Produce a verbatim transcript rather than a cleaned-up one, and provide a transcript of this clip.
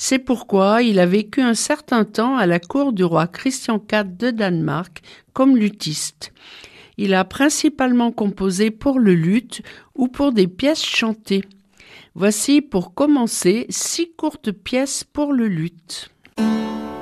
C'est pourquoi il a vécu un certain temps à la cour du roi Christian quatre de Danemark comme luthiste. Il a principalement composé pour le luth ou pour des pièces chantées. Voici pour commencer six courtes pièces pour le luth.